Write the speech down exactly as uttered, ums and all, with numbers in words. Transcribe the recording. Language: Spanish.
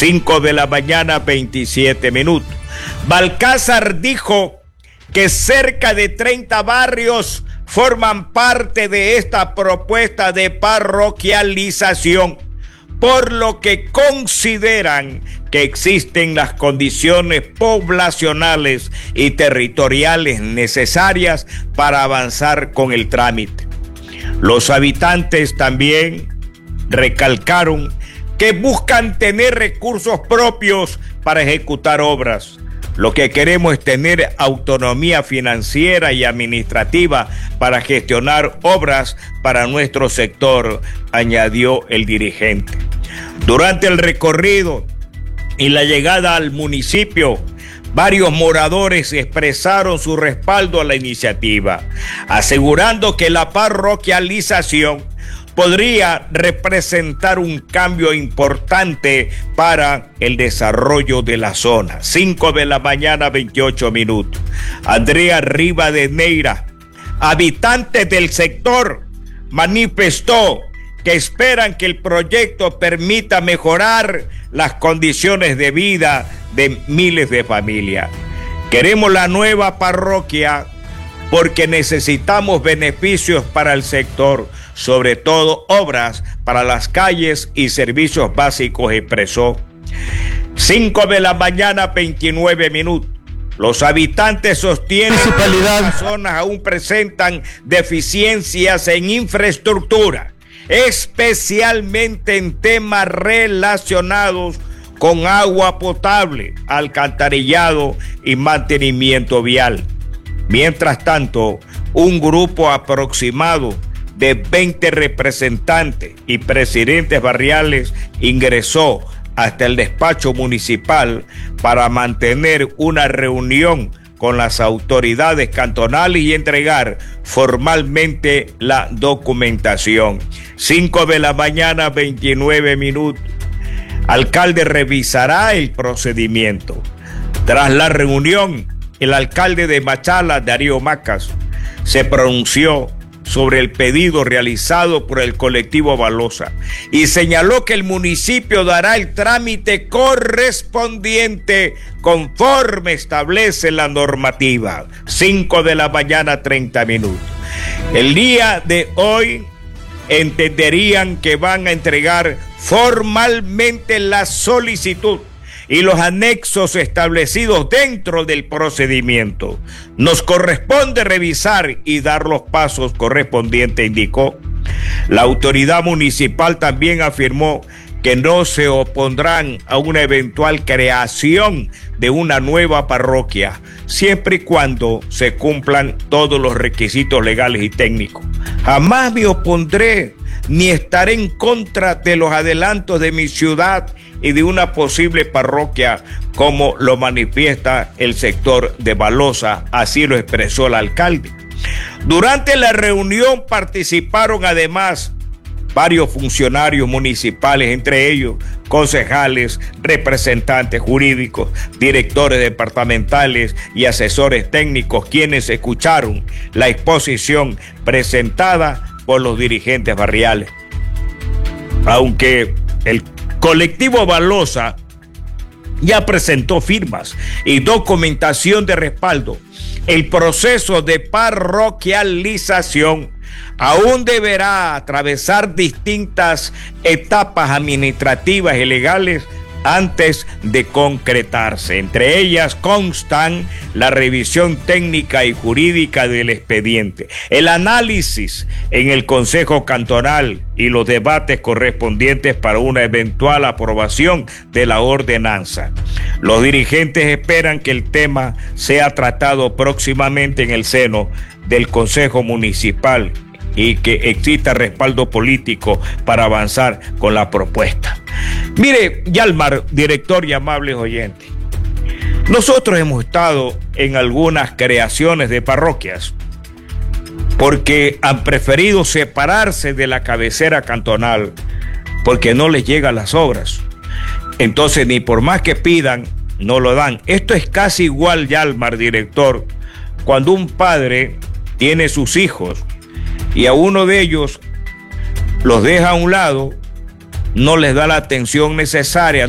cinco de la mañana, veintisiete minutos. Balcázar dijo que cerca de treinta barrios forman parte de esta propuesta de parroquialización, por lo que consideran que existen las condiciones poblacionales y territoriales necesarias para avanzar con el trámite. Los habitantes también recalcaron que buscan tener recursos propios para ejecutar obras. Lo que queremos es tener autonomía financiera y administrativa para gestionar obras para nuestro sector, añadió el dirigente. Durante el recorrido y la llegada al municipio, varios moradores expresaron su respaldo a la iniciativa, asegurando que la parroquialización podría representar un cambio importante para el desarrollo de la zona. cinco de la mañana, veintiocho minutos. Andrea Rivadeneira, habitante del sector, manifestó que esperan que el proyecto permita mejorar las condiciones de vida de miles de familias. Queremos la nueva parroquia porque necesitamos beneficios para el sector, sobre todo obras para las calles y servicios básicos, expresó. cinco de la mañana, veintinueve minutos. Los habitantes sostienen que las zonas aún presentan deficiencias en infraestructura, especialmente en temas relacionados con agua potable, alcantarillado y mantenimiento vial. Mientras tanto, un grupo aproximado de veinte representantes y presidentes barriales ingresó hasta el despacho municipal para mantener una reunión con las autoridades cantonales y entregar formalmente la documentación. cinco de la mañana, veintinueve minutos. Alcalde revisará el procedimiento. Tras la reunión, el alcalde de Machala, Darío Macas, se pronunció sobre el pedido realizado por el colectivo Balosa y señaló que el municipio dará el trámite correspondiente conforme establece la normativa. cinco de la mañana, treinta minutos. El día de hoy entenderían que van a entregar formalmente la solicitud y los anexos establecidos dentro del procedimiento. Nos corresponde revisar y dar los pasos correspondientes, indicó. La autoridad municipal también afirmó que no se opondrán a una eventual creación de una nueva parroquia, siempre y cuando se cumplan todos los requisitos legales y técnicos. Jamás me opondré ni estaré en contra de los adelantos de mi ciudad y de una posible parroquia, como lo manifiesta el sector de Balosa, así lo expresó el alcalde. Durante la reunión participaron además varios funcionarios municipales, entre ellos concejales, representantes jurídicos, directores departamentales y asesores técnicos, quienes escucharon la exposición presentada por los dirigentes barriales. Aunque el colectivo Balosa ya presentó firmas y documentación de respaldo, el proceso de parroquialización aún deberá atravesar distintas etapas administrativas y legales antes de concretarse. Entre ellas constan la revisión técnica y jurídica del expediente, el análisis en el Consejo Cantonal y los debates correspondientes para una eventual aprobación de la ordenanza. Los dirigentes esperan que el tema sea tratado próximamente en el seno del Consejo Municipal y que exista respaldo político para avanzar con la propuesta. Mire, Yalmar, director y amables oyentes, nosotros hemos estado en algunas creaciones de parroquias porque han preferido separarse de la cabecera cantonal porque no les llegan las obras. Entonces, ni por más que pidan, no lo dan. Esto es casi igual, Yalmar, director, cuando un padre tiene sus hijos y a uno de ellos los deja a un lado, no les da la atención necesaria,